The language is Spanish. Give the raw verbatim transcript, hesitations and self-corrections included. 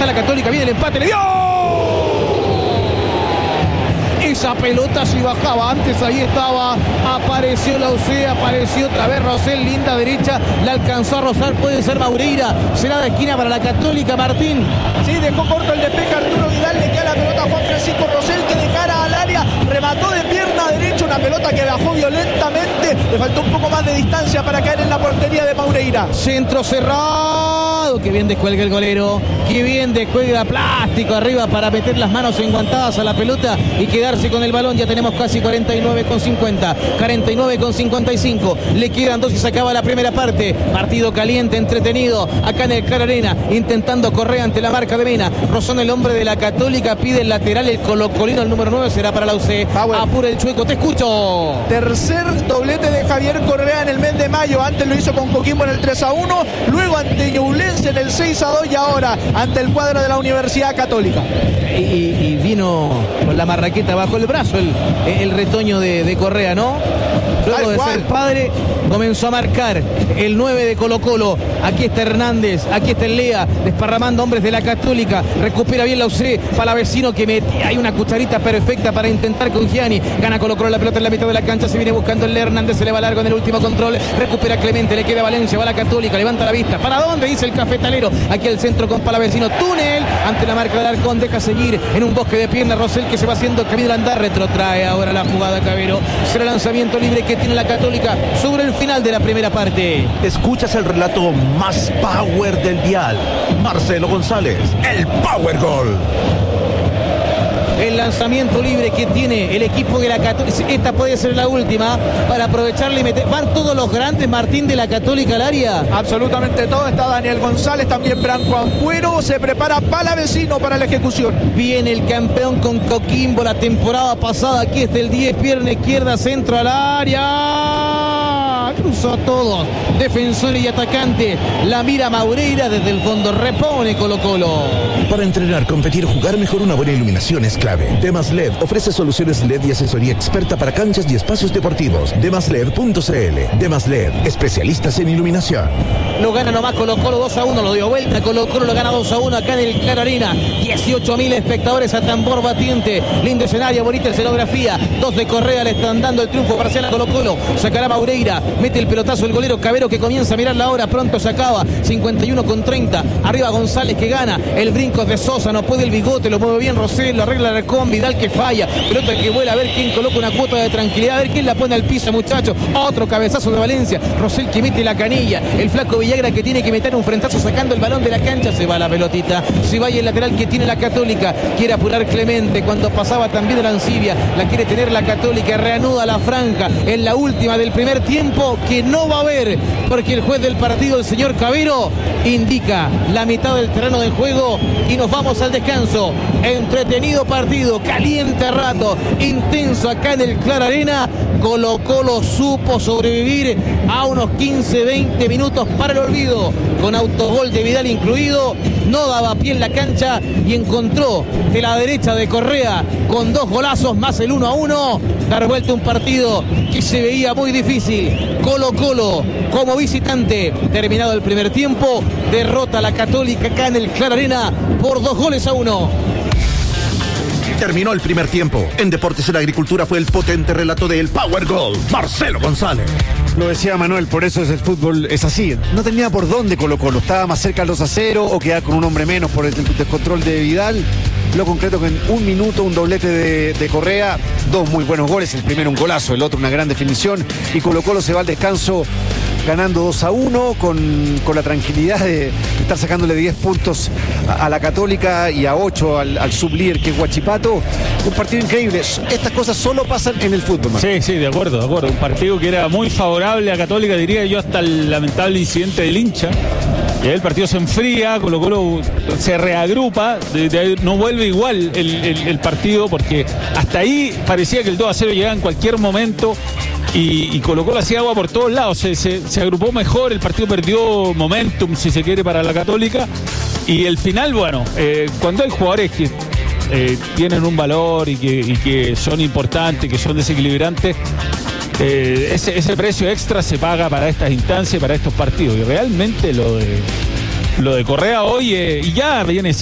está la Católica, viene el empate, le dio. Esa pelota si bajaba antes, ahí estaba, apareció la U C, apareció otra vez Rosell, linda derecha, la alcanzó a rozar, puede ser Maureira, será de esquina para la Católica, Martín. Sí, dejó corto el despeje Arturo Vidal, le queda la pelota a Juan Francisco Rosell, que de cara al área remató de pierna derecha, una pelota que bajó violentamente, le faltó un poco más de distancia para caer en la portería de Maureira. Centro cerrado, que bien descuelga el golero, que bien descuelga plástico arriba para meter las manos enguantadas a la pelota y quedarse con el balón. Ya tenemos casi cuarenta y nueve con cincuenta, cuarenta y nueve con cincuenta y cinco, le quedan dos y se acaba la primera parte. Partido caliente, entretenido, acá en el Claro Arena, intentando correr ante la marca de Mena, rozando el hombre de la Católica, pide el lateral, el colocolino, el número nueve será para la U C. Apura el Chueco, te escucho. Tercer doblete de Javier Correa en el mes de mayo, antes lo hizo con Coquimbo en el tres a uno, luego ante Ñublense en el seis a dos y ahora ante el cuadro de la Universidad Católica. Y, y vino con la marraqueta bajo el brazo el, el retoño de, de Correa, ¿no? Luego de ser padre, comenzó a marcar el nueve de Colo Colo. Aquí está Hernández, aquí está el Lea, desparramando hombres de la Católica. Recupera bien la U C, Palavecino que mete. Hay una cucharita perfecta para intentar con Gianni. Gana Colo Colo la pelota en la mitad de la cancha. Se viene buscando el Lea, Hernández se le va largo en el último control. Recupera Clemente, le queda Valencia, va la Católica, levanta la vista. ¿Para dónde? Dice el cafetalero. Aquí al centro con Palavecino. Túnel ante la marca del Arcón. Deja seguir en un bosque de piernas. Rosell que se va haciendo camino al andar. Retrotrae ahora la jugada Cabero. Será lanzamiento libre que tiene la Católica sobre el final de la primera parte. Escuchas el relato más power del dial. Marcelo González, el Power Gol. El lanzamiento libre que tiene el equipo de la Católica. Esta puede ser la última para aprovecharle y meter. ¿Van todos los grandes, Martín, de la Católica al área? Absolutamente todo. Está Daniel González, también Branco Ampuero. Se prepara Palavecino para la ejecución. Viene el campeón con Coquimbo la temporada pasada. Aquí está el diez, pierna izquierda, centro al área. Cruzó a todos, defensor y atacante. La mira Maureira desde el fondo. Repone Colo Colo. Para entrenar, competir, jugar mejor, una buena iluminación es clave. Demas L E D ofrece soluciones L E D y asesoría experta para canchas y espacios deportivos. demas led punto c l. Demas L E D, especialistas en iluminación. Lo gana nomás Colo Colo dos a uno, lo dio vuelta. Colo Colo lo gana dos a uno acá en el Claro Arena. dieciocho mil espectadores a tambor batiente. Lindo escenario, bonita escenografía. Dos de Correa le están dando el triunfo parcial a Colo Colo. Sacará Maureira, mete el pelotazo el golero Cabero que comienza a mirar la hora. Pronto se acaba, cincuenta y uno con treinta. Arriba González que gana. El brinco de Sosa, no puede el bigote, lo mueve bien Rosell, lo arregla Arcón, Vidal que falla. Pelota que vuela, a ver quién coloca una cuota de tranquilidad, a ver quién la pone al piso, muchachos. Otro cabezazo de Valencia. Rosell que mete la canilla. El flaco Villagra que tiene que meter un frentazo sacando el balón de la cancha. Se va la pelotita. Se va y el lateral que tiene la Católica. Quiere apurar Clemente. Cuando pasaba también de la Ancibia. La quiere tener la Católica. Reanuda la franja en la última del primer tiempo que no va a haber porque el juez del partido, el señor Cabero, indica la mitad del terreno de juego y nos vamos al descanso. Entretenido partido, caliente rato, intenso acá en el Claro Arena. Colo Colo supo sobrevivir a unos quince veinte minutos para el olvido, con autogol de Vidal incluido. No daba pie en la cancha y encontró de la derecha de Correa con dos golazos más el uno a uno dar vuelta un partido que se veía muy difícil. Colo Colo como visitante, terminado el primer tiempo, derrota a la Católica acá en el Claro Arena por dos goles a uno. Terminó el primer tiempo. En Deportes en Agricultura fue el potente relato del Power Gol, Marcelo González. Lo decía Manuel, por eso es el fútbol, es así. No tenía por dónde Colo Colo, estaba más cerca al dos a cero o quedar con un hombre menos por el descontrol de Vidal. Lo concreto que en un minuto un doblete de, de Correa, dos muy buenos goles, el primero un golazo, el otro una gran definición, y Colo Colo se va al descanso ganando dos a uno con, con la tranquilidad de estar sacándole diez puntos a, a la Católica y a ocho al, al sublíder que es Huachipato. Un partido increíble. Estas cosas solo pasan en el fútbol, man. Sí, sí, de acuerdo, de acuerdo. Un partido que era muy favorable a Católica, diría yo, hasta el lamentable incidente del hincha. Y ahí el partido se enfría, Colo Colo se reagrupa, de, de, no vuelve igual el, el, el partido, porque hasta ahí parecía que el dos a cero llegaba en cualquier momento. Y, y Colo Colo hacía agua por todos lados, se, se, se agrupó mejor, el partido perdió momentum, si se quiere, para la Católica. Y el final, bueno, eh, cuando hay jugadores que eh, tienen un valor y que, y que son importantes, que son desequilibrantes, eh, ese, ese precio extra se paga para estas instancias, para estos partidos. Y realmente lo de, lo de Correa hoy, eh, y ya viene